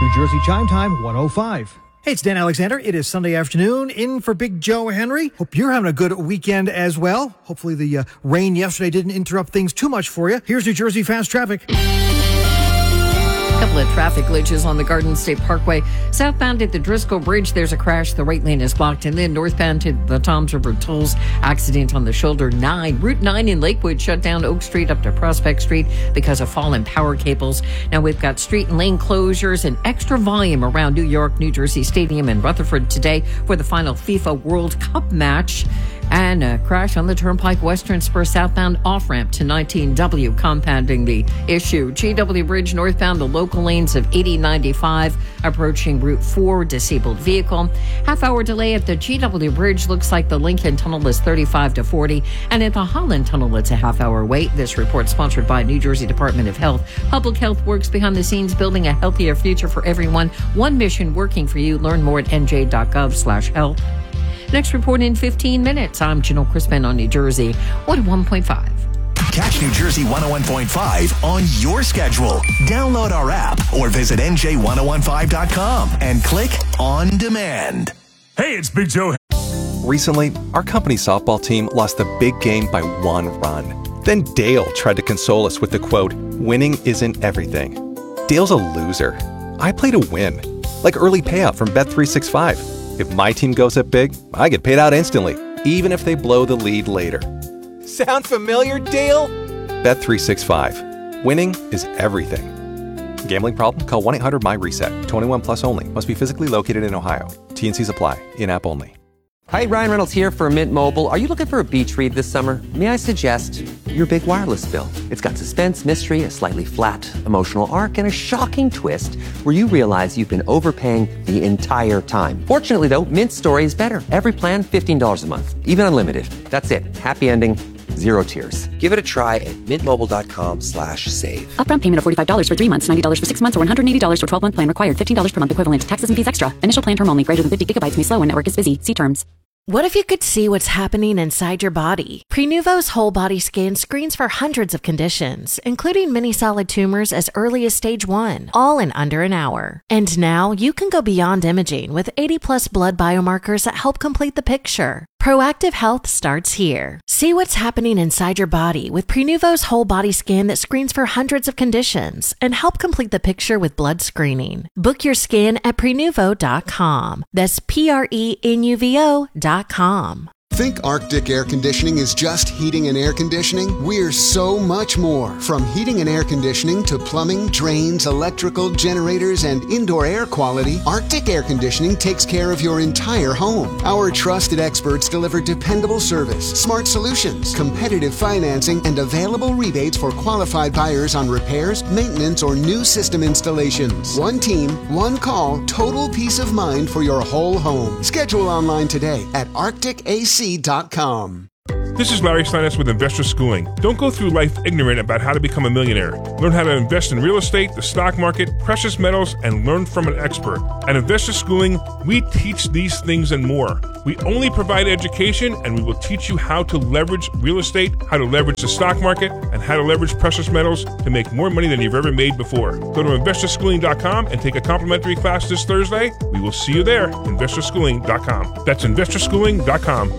New Jersey Chime Time 105. Hey, it's Dan Alexander. It is Sunday afternoon in for Big Joe Henry. Hope you're having a good weekend as well. Hopefully the rain yesterday didn't interrupt things too much for you. Here's New Jersey Fast Traffic. A couple of traffic glitches on the Garden State Parkway. Southbound at the Driscoll Bridge, there's a crash. The right lane is blocked. And then northbound to the Toms River Tolls, accident on the shoulder 9. Route 9 in Lakewood shut down Oak Street up to Prospect Street because of fallen power cables. Now we've got street and lane closures and extra volume around New York, New Jersey Stadium and Rutherford today for the final FIFA World Cup match. And a crash on the Turnpike Western Spur southbound off-ramp to 19W, compounding the issue. GW Bridge northbound, the local lanes of 80-95, approaching Route 4, disabled vehicle. Half-hour delay at the GW Bridge. Looks like the Lincoln Tunnel is 35 to 40. And at the Holland Tunnel, it's a half-hour wait. This report sponsored by New Jersey Department of Health. Public Health works behind the scenes, building a healthier future for everyone. One mission working for you. Learn more at nj.gov/health. Next report in 15 minutes. I'm Janelle Crispin on New Jersey 101.5. Catch New Jersey 101.5 on your schedule. Download our app or visit nj1015.com and click on demand. Hey, it's Big Joe. Recently, our company softball team lost the big game by 1 run. Then Dale tried to console us with the quote, "Winning isn't everything." Dale's a loser. I play to win, like early payout from Bet365. If my team goes up big, I get paid out instantly, even if they blow the lead later. Sound familiar, Dale? Bet365. Winning is everything. Gambling problem? Call 1-800-MY-RESET. 21 plus only. Must be physically located in Ohio. T&Cs apply. In-app only. Hi, Ryan Reynolds here for Mint Mobile. Are you looking for a beach read this summer? May I suggest your big wireless bill? It's got suspense, mystery, a slightly flat emotional arc, and a shocking twist where you realize you've been overpaying the entire time. Fortunately, though, Mint's story is better. Every plan, $15 a month. Even unlimited. That's it. Happy ending. Zero tears. Give it a try at mintmobile.com/save. Upfront payment of $45 for 3 months, $90 for 6 months, or $180 for 12-month plan required. $15 per month equivalent. Taxes and fees extra. Initial plan term only. Greater than 50 gigabytes may slow when network is busy. See terms. What if you could see what's happening inside your body? Prenuvo's whole body scan screens for hundreds of conditions, including many solid tumors as early as stage 1, all in under an hour. And now you can go beyond imaging with 80+ blood biomarkers that help complete the picture. Proactive health starts here. See what's happening inside your body with Prenuvo's whole body scan that screens for hundreds of conditions and help complete the picture with blood screening. Book your scan at Prenuvo.com. That's Prenuvo.com. Think Arctic Air Conditioning is just heating and air conditioning? We're so much more. From heating and air conditioning to plumbing, drains, electrical, generators, and indoor air quality, Arctic Air Conditioning takes care of your entire home. Our trusted experts deliver dependable service, smart solutions, competitive financing, and available rebates for qualified buyers on repairs, maintenance, or new system installations. One team, one call, total peace of mind for your whole home. Schedule online today at arcticac.com. This is Larry Steinitz with Investor Schooling. Don't go through life ignorant about how to become a millionaire. Learn how to invest in real estate, the stock market, precious metals, and learn from an expert. At Investor Schooling, we teach these things and more. We only provide education, and we will teach you how to leverage real estate, how to leverage the stock market, and how to leverage precious metals to make more money than you've ever made before. Go to investorschooling.com and take a complimentary class this Thursday. We will see you there. investorschooling.com. That's investorschooling.com.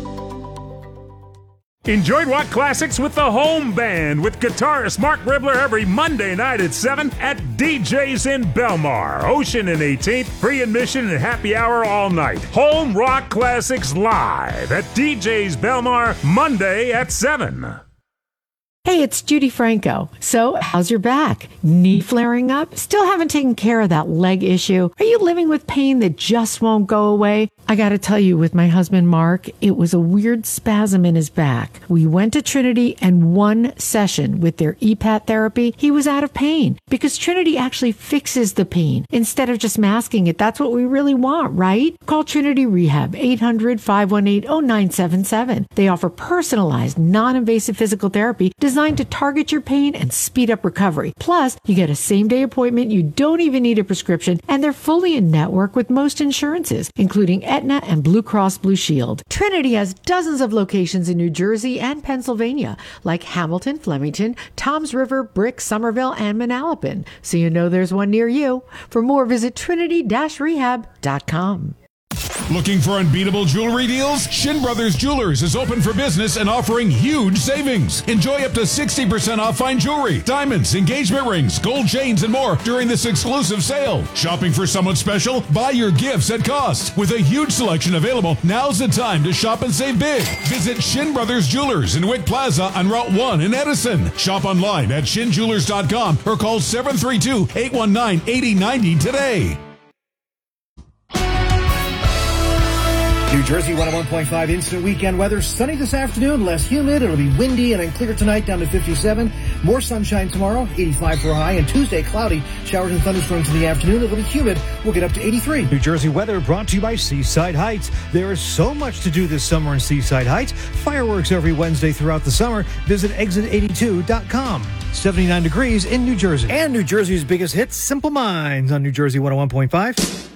Enjoy rock classics with the Home Band with guitarist Mark Ribler every Monday night at 7 at DJ's in Belmar. Ocean and 18th, free admission and happy hour all night. Home Rock Classics live at DJ's Belmar Monday at 7. Hey, it's Judy Franco. So, how's your back? Knee flaring up? Still haven't taken care of that leg issue? Are you living with pain that just won't go away? I gotta tell you, with my husband Mark, it was a weird spasm in his back. We went to Trinity, and one session with their EPAT therapy, he was out of pain. Because Trinity actually fixes the pain instead of just masking it. That's what we really want, right? Call Trinity Rehab, 800-518-0977. They offer personalized, non-invasive physical therapy designed designed to target your pain and speed up recovery. Plus, you get a same-day appointment, you don't even need a prescription, and they're fully in network with most insurances, including Aetna and Blue Cross Blue Shield. Trinity has dozens of locations in New Jersey and Pennsylvania, like Hamilton, Flemington, Toms River, Brick, Somerville, and Manalapan. So you know there's one near you. For more, visit trinity-rehab.com. Looking for unbeatable jewelry deals? Shin Brothers Jewelers is open for business and offering huge savings. Enjoy up to 60% off fine jewelry, diamonds, engagement rings, gold chains, and more during this exclusive sale. Shopping for someone special? Buy your gifts at cost. With a huge selection available, now's the time to shop and save big. Visit Shin Brothers Jewelers in Wick Plaza on Route 1 in Edison. Shop online at shinjewelers.com or call 732-819-8090 today. New Jersey 101.5 instant weekend weather. Sunny this afternoon, less humid. It'll be windy and then clear tonight down to 57. More sunshine tomorrow, 85 for a high. And Tuesday, cloudy. Showers and thunderstorms in the afternoon. It'll be humid. We'll get up to 83. New Jersey weather brought to you by Seaside Heights. There is so much to do this summer in Seaside Heights. Fireworks every Wednesday throughout the summer. Visit exit82.com. 79 degrees in New Jersey. And New Jersey's biggest hits, Simple Minds on New Jersey 101.5.